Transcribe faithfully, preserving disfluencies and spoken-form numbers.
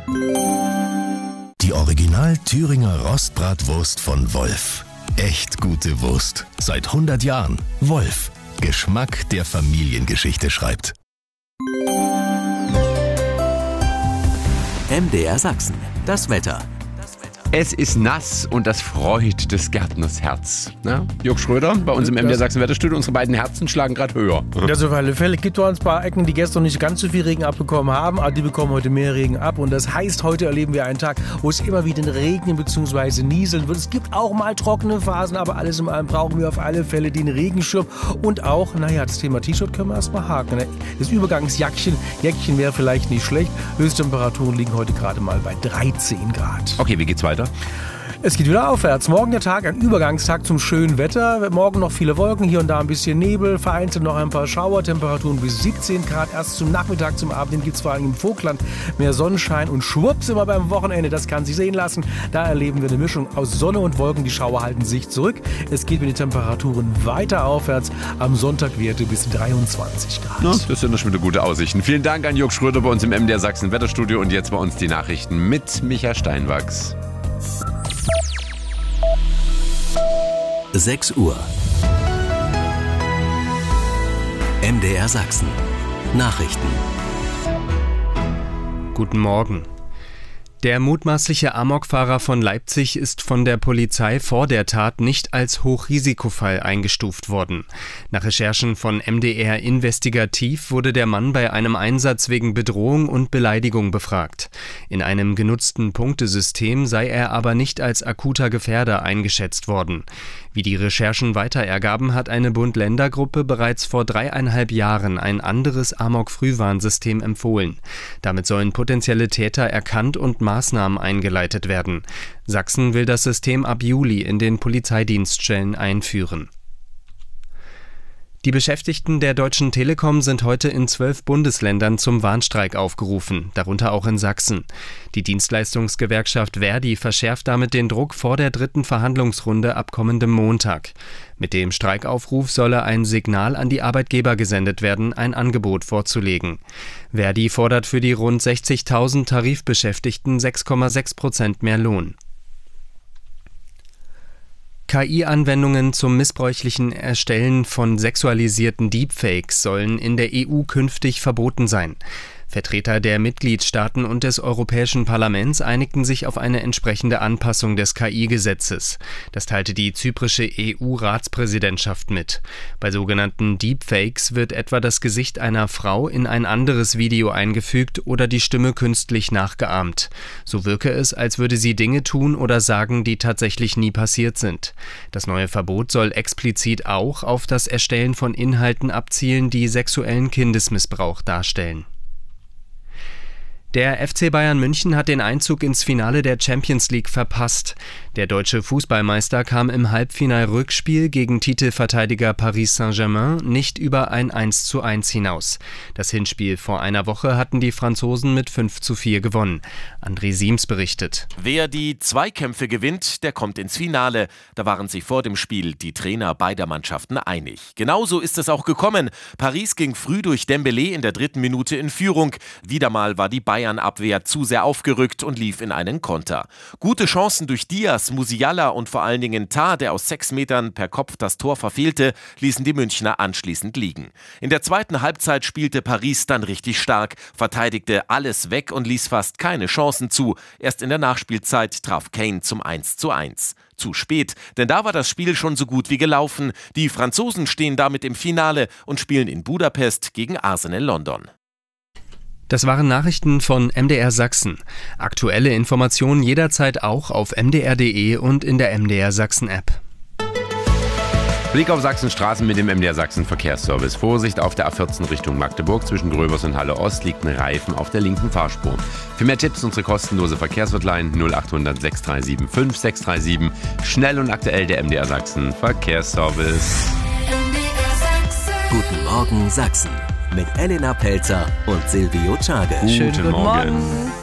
Die Original Thüringer Rostbratwurst von Wolf. Echt gute Wurst. Seit hundert Jahren. Wolf. Geschmack, der Familiengeschichte schreibt. M D R Sachsen. Das Wetter. Es ist nass und das freut des Gärtners Herz. Na, Jörg Schröder bei uns im M D R Sachsen Wetterstudio. Unsere beiden Herzen schlagen gerade höher. Ja, so auf alle Fälle. Es gibt bei uns ein paar Ecken, die gestern nicht ganz so viel Regen abbekommen haben, aber die bekommen heute mehr Regen ab. Und das heißt, heute erleben wir einen Tag, wo es immer wieder regnen bzw. nieseln wird. Es gibt auch mal trockene Phasen, aber alles in allem brauchen wir auf alle Fälle den Regenschirm. Und auch, naja, das Thema T-Shirt können wir erstmal haken. Das Übergangsjackchen, Jäckchen wäre vielleicht nicht schlecht. Höchsttemperaturen liegen heute gerade mal bei dreizehn Grad. Okay, wie geht's weiter? Es geht wieder aufwärts. Morgen der Tag, ein Übergangstag zum schönen Wetter. Morgen noch viele Wolken, hier und da ein bisschen Nebel, vereinzelt noch ein paar Schauer, Temperaturen bis siebzehn Grad. Erst zum Nachmittag, zum Abend gibt es vor allem im Vogtland mehr Sonnenschein und schwupps immer beim Wochenende. Das kann sich sehen lassen. Da erleben wir eine Mischung aus Sonne und Wolken. Die Schauer halten sich zurück. Es geht mit den Temperaturen weiter aufwärts. Am Sonntag Werte bis dreiundzwanzig Grad. Ja, das sind doch schon wieder gute Aussichten. Vielen Dank an Jörg Schröder bei uns im M D R Sachsen Wetterstudio. Und jetzt bei uns die Nachrichten mit Micha Steinwachs. sechs Uhr. M D R Sachsen. Nachrichten. Guten Morgen. Der mutmaßliche Amokfahrer von Leipzig ist von der Polizei vor der Tat nicht als Hochrisikofall eingestuft worden. Nach Recherchen von M D R Investigativ wurde der Mann bei einem Einsatz wegen Bedrohung und Beleidigung befragt. In einem genutzten Punktesystem sei er aber nicht als akuter Gefährder eingeschätzt worden. Wie die Recherchen weiter ergaben, hat eine Bund-Länder-Gruppe bereits vor dreieinhalb Jahren ein anderes Amok-Frühwarnsystem empfohlen. Damit sollen potenzielle Täter erkannt und Maßnahmen eingeleitet werden. Sachsen will das System ab Juli in den Polizeidienststellen einführen. Die Beschäftigten der Deutschen Telekom sind heute in zwölf Bundesländern zum Warnstreik aufgerufen, darunter auch in Sachsen. Die Dienstleistungsgewerkschaft Verdi verschärft damit den Druck vor der dritten Verhandlungsrunde ab kommendem Montag. Mit dem Streikaufruf solle ein Signal an die Arbeitgeber gesendet werden, ein Angebot vorzulegen. Verdi fordert für die rund sechzigtausend Tarifbeschäftigten sechs Komma sechs Prozent mehr Lohn. K I-Anwendungen zum missbräuchlichen Erstellen von sexualisierten Deepfakes sollen in der E U künftig verboten sein. Vertreter der Mitgliedstaaten und des Europäischen Parlaments einigten sich auf eine entsprechende Anpassung des K I-Gesetzes. Das teilte die zyprische E U-Ratspräsidentschaft mit. Bei sogenannten Deepfakes wird etwa das Gesicht einer Frau in ein anderes Video eingefügt oder die Stimme künstlich nachgeahmt. So wirke es, als würde sie Dinge tun oder sagen, die tatsächlich nie passiert sind. Das neue Verbot soll explizit auch auf das Erstellen von Inhalten abzielen, die sexuellen Kindesmissbrauch darstellen. Der F C Bayern München hat den Einzug ins Finale der Champions League verpasst. Der deutsche Fußballmeister kam im Halbfinal-Rückspiel gegen Titelverteidiger Paris Saint-Germain nicht über ein eins zu eins hinaus. Das Hinspiel vor einer Woche hatten die Franzosen mit fünf zu vier gewonnen. André Siems berichtet. Wer die Zweikämpfe gewinnt, der kommt ins Finale. Da waren sich vor dem Spiel die Trainer beider Mannschaften einig. Genauso ist es auch gekommen. Paris ging früh durch Dembélé in der dritten Minute in Führung. Wieder mal war die Bayern-Abwehr zu sehr aufgerückt und lief in einen Konter. Gute Chancen durch Diaz, Musiala und vor allen Dingen Tah, der aus sechs Metern per Kopf das Tor verfehlte, ließen die Münchner anschließend liegen. In der zweiten Halbzeit spielte Paris dann richtig stark, verteidigte alles weg und ließ fast keine Chancen zu. Erst in der Nachspielzeit traf Kane zum eins zu eins. Zu spät, denn da war das Spiel schon so gut wie gelaufen. Die Franzosen stehen damit im Finale und spielen in Budapest gegen Arsenal London. Das waren Nachrichten von M D R Sachsen. Aktuelle Informationen jederzeit auch auf m d r punkt d e und in der M D R Sachsen App. Blick auf Sachsenstraßen mit dem M D R Sachsen Verkehrsservice. Vorsicht auf der A vierzehn Richtung Magdeburg. Zwischen Gröbers und Halle Ost liegt ein Reifen auf der linken Fahrspur. Für mehr Tipps unsere kostenlose Verkehrshotline null acht hundert sechs drei sieben fünf sechs drei sieben. Schnell und aktuell der M D R Sachsen Verkehrsservice. Guten Morgen Sachsen mit Elena Pelzer und Silvio Czage. Guten Schönen guten Morgen. Morgen.